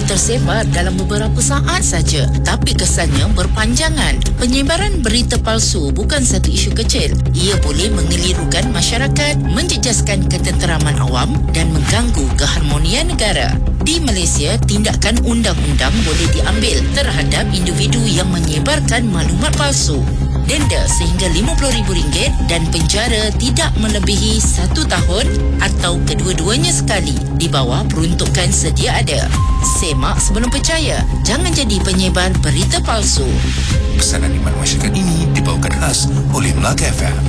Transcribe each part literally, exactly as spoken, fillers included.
tersebar dalam beberapa saat saja, tapi kesannya berpanjangan. Penyebaran berita palsu bukan satu isu kecil. Ia boleh mengelirukan masyarakat, menjejaskan ketenteraman awam dan mengganggu keharmonian negara. Di Malaysia, tindakan undang-undang boleh diambil terhadap individu yang menyebarkan maklumat palsu. Denda sehingga lima puluh ribu ringgit dan penjara tidak melebihi satu tahun atau kedua-duanya sekali di bawah peruntukan sedia ada. Semak sebelum percaya. Jangan jadi penyebar berita palsu. Pesanan khidmat masyarakat ini dibawakan khas oleh Melaka F M.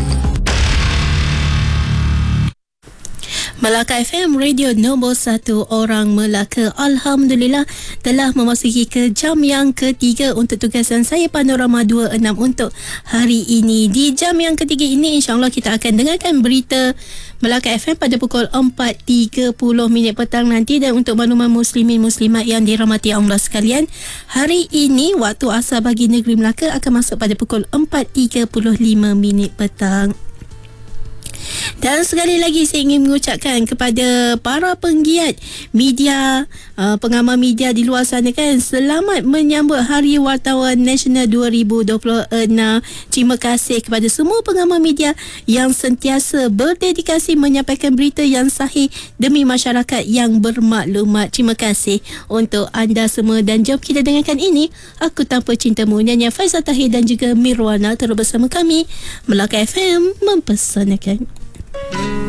Melaka F M, radio nombor satu orang Melaka. Alhamdulillah telah memasuki ke jam yang ketiga untuk tugasan saya Panorama dua puluh enam untuk hari ini. Di jam yang ketiga ini insyaAllah kita akan dengarkan berita Melaka F M pada pukul empat tiga puluh minit petang nanti. Dan untuk makluman muslimin muslimat yang dirahmati Allah sekalian, hari ini waktu asal bagi negeri Melaka akan masuk pada pukul empat tiga puluh lima minit petang. Dan sekali lagi saya ingin mengucapkan kepada para penggiat media, uh, pengamal media di luar sana kan, selamat menyambut Hari Wartawan Nasional dua ribu dua puluh enam. Terima kasih kepada semua pengamal media yang sentiasa berdedikasi menyampaikan berita yang sahih demi masyarakat yang bermaklumat. Terima kasih untuk anda semua dan jom kita dengarkan ini, Aku Tanpa Cintamu, nyanyian Faizal Tahir dan juga Mirwana. Terus bersama kami, Melaka F M mempesanakan.